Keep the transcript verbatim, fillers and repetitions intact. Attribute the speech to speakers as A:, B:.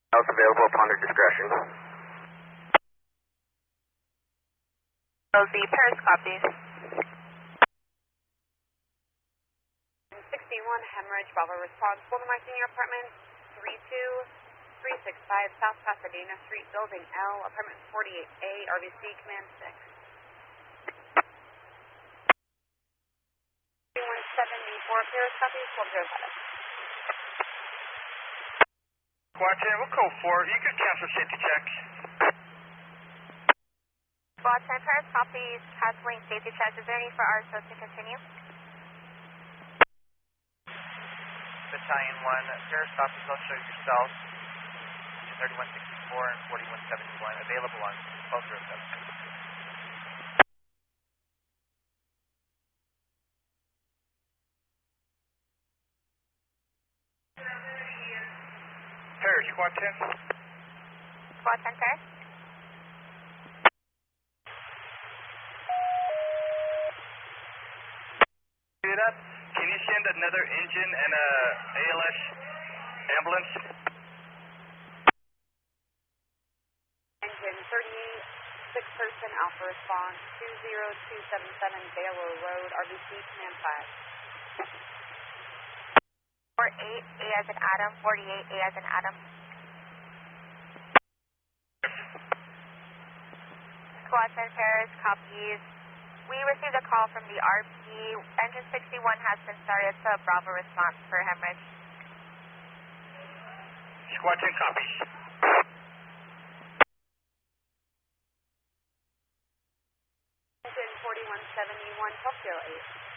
A: House available upon their discretion.
B: O Z, Paris copies.
C: sixty-one Hemorrhage, Bravo response. Hold my senior apartment, three two three six five South Pasadena Street, Building L, apartment forty-eight A, R B C, command six. one seventy-four Paris copies, twelve zero seven.
D: Squad ten, we'll call four. You could cancel safety check.
B: Squad ten, Paris copies, canceling safety check. Is there any for our show to continue?
E: Battalion one, Paris copies, I'll show yourself. thirty-one sixty-four and forty-one seventy-one, available on twelve zero seven.
D: Paris, Squad ten.
B: Squad ten, Paris.
D: Get up. Can you send another engine and a A L S ambulance?
C: Engine thirty-eight, six person Alpha response, two zero two seven seven Baylor Road, R B C, command five.
B: forty-eight, A as in Adam, forty-eight, A as in Adam. Squad ten, Paris copies. We received a call from the R P. Engine sixty-one has been started to Bravo response for hemorrhage.
D: Squad ten copies.
C: Engine forty-one seventy-one, twelve zero eight.